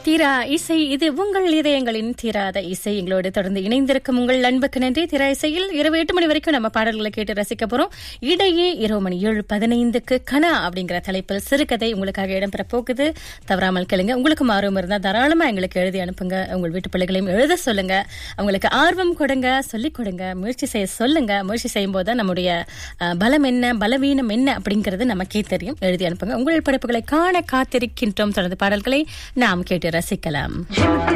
தீரா இசை, இது உங்கள் இதயங்களின் தீராத இசை. எங்களோடு தொடர்ந்து இணைந்திருக்கும் உங்கள் அன்புக்கு நன்றி. தீரா இசையில் இரவு 8 மணி வரைக்கும் நம்ம பாடல்களை கேட்டு ரசிக்க போறோம். இடையே இரவு மணி 7:15 கனா அப்படிங்கிற தலைப்பில் சிறுகதை உங்களுக்காக இடம்பெற போகுது. தவறாமல் கேளுங்க. உங்களுக்கு ஆர்வம் இருந்தா தாராளமா எங்களுக்கு எழுதி அனுப்புங்க. உங்கள் வீட்டு பிள்ளைகளையும் எழுத சொல்லுங்க. அவங்களுக்கு ஆர்வம் கொடுங்க, சொல்லிக் கொடுங்க, முயற்சி செய்ய சொல்லுங்க. முயற்சி செய்யும் போது நம்முடைய பலம் என்ன, பலவீனம் என்ன அப்படிங்கிறது நமக்கே தெரியும். எழுதி அனுப்புங்க. உங்கள் படைப்புகளை காண காத்திருக்கின்றோம். தொடர்ந்து பாடல்களை நாம் கேட்டு ரசிக்கலாம்.